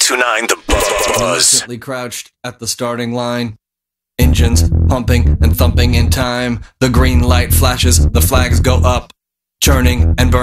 92.9 The Buzz. Innocently crouched at the starting line. Engines pumping and thumping in time. The green light flashes, the flags go up, churning and burning.